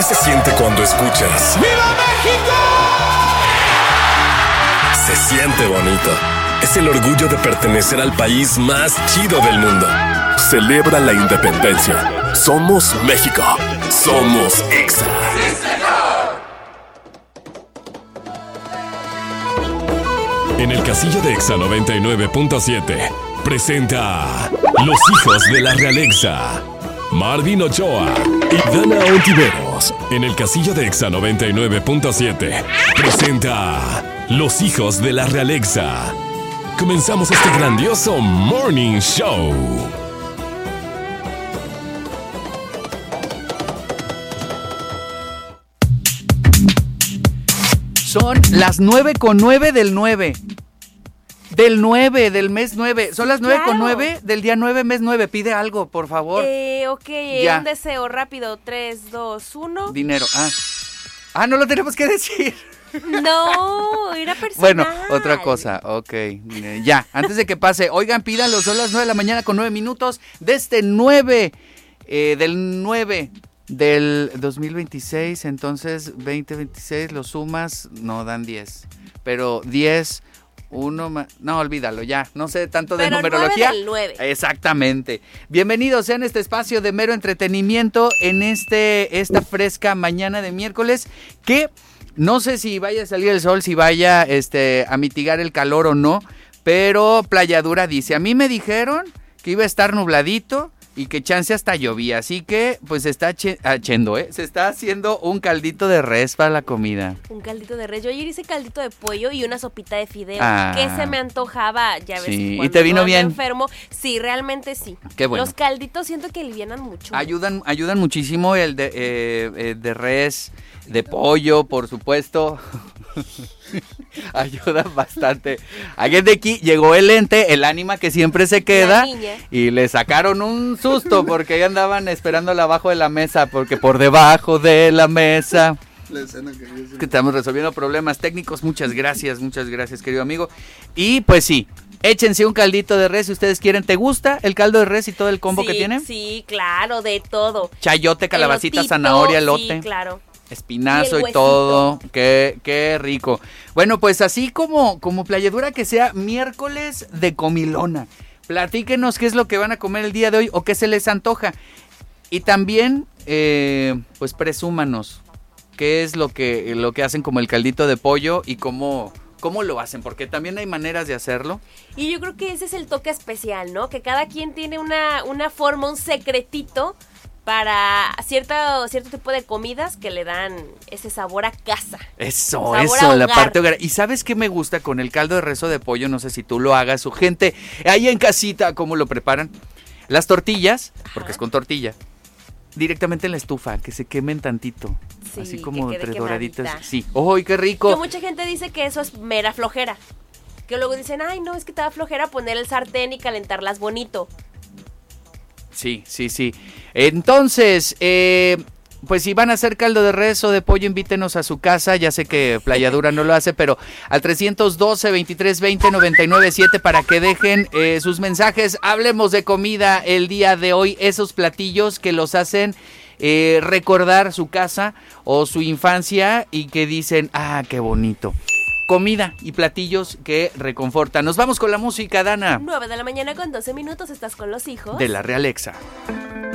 ¿Qué se siente cuando escuchas ¡Viva México! Se siente bonito. Es el orgullo de pertenecer al país más chido del mundo. Celebra la independencia. Somos México. Somos Exa. En el casillo de Exa 99.7 presenta Los Hijos de la Realexa. Marvin Ochoa y Dana Ontiveros. En el casillo de Exa 99.7 presenta Los Hijos de la Realexa. Comenzamos este grandioso Morning Show. Son las 9:09 del 9. Del 9, del mes 9. Son las 9:09 del día 9, mes 9. Pide algo, por favor. Ok, Ya. un deseo rápido. 3, 2, 1. Dinero. No lo tenemos que decir. No, era personal. Bueno, otra cosa, ok. Ya, antes de que pase, oigan, pídanlo, son las 9 de la mañana con 9 minutos de este 9, del 9 del 2026, entonces 2026 lo sumas, no dan 10, pero 10, 1 más, no, olvídalo ya, no sé tanto de pero numerología. 9 del 9. Exactamente. Bienvenidos sean a este espacio de mero entretenimiento en esta fresca mañana de miércoles que no sé si vaya a salir el sol, si vaya a mitigar el calor o no, pero Playadura dice, a mí me dijeron que iba a estar nubladito y que chance hasta llovía, así que pues se está se está haciendo un caldito de res para la comida. Un caldito de res. Yo ayer hice caldito de pollo y una sopita de fideo. Ah. Que se me antojaba, ya ves. Sí, cuando ¿y te vino ando bien? enfermo. Sí, realmente sí. Qué bueno. Los calditos siento que alivianan mucho. Ayudan muchísimo el de res, de pollo, por supuesto. Ayudan bastante. Alguien de aquí llegó el ente, el ánima que siempre se queda, y le sacaron un susto porque ya andaban esperándola abajo de la mesa, porque por debajo de la mesa. La escena que yo Que estamos resolviendo problemas técnicos. Muchas gracias, querido amigo. Y pues sí, échense un caldito de res si ustedes quieren. ¿Te gusta el caldo de res y todo el combo que tiene? Sí, claro, de todo. Chayote, calabacita, Elotito, zanahoria, elote. Sí, claro. Espinazo Y el y todo, qué rico. Bueno, pues así como Playadura que sea miércoles de comilona. Platíquenos qué es lo que van a comer el día de hoy o qué se les antoja. Y también, pues presúmanos qué es lo que hacen como el caldito de pollo y cómo lo hacen, porque también hay maneras de hacerlo. Y yo creo que ese es el toque especial, ¿no? Que cada quien tiene una forma, un secretito para cierto tipo de comidas que le dan ese sabor a casa. Eso, a la hogar. parte hogar. ¿Y sabes qué me gusta con el caldo de res o de pollo? No sé si tú lo hagas, su gente ahí en casita, ¿cómo lo preparan? Las tortillas, porque es con tortilla, directamente en la estufa, que se quemen tantito. Sí, así como que quede entre doraditas. quemadita. Sí. ¡Ay, qué rico! Que mucha gente dice que eso es mera flojera. Que luego dicen, ay, no, es que te da flojera poner el sartén y calentarlas bonito. Sí. Entonces, pues si van a hacer caldo de res o de pollo, invítenos a su casa. Ya sé que Playadura no lo hace, pero al 312-2320-997 para que dejen sus mensajes. Hablemos de comida el día de hoy, esos platillos que los hacen recordar su casa o su infancia y que dicen, qué bonito. Comida y platillos que reconfortan. Nos vamos con la música, Dana. 9 de la mañana con 12 minutos, estás con los hijos De la Realexa.